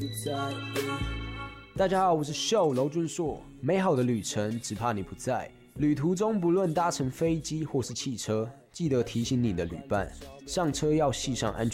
大家好，我是秀娄俊硕。美好的旅程只怕你不在，旅途中不论搭乘飞机或是汽车，记得提醒你的旅伴，上车要系上安全